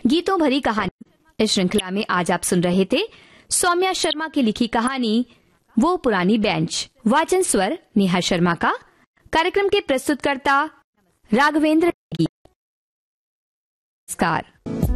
गीतों भरी कहानी। इस श्रृंखला में आज आप सुन रहे थे सौम्या शर्मा की लिखी कहानी वो पुरानी बेंच। वाचन स्वर नेहा शर्मा का। कार्यक्रम के प्रस्तुतकर्ता राघवेंद्र। नमस्कार।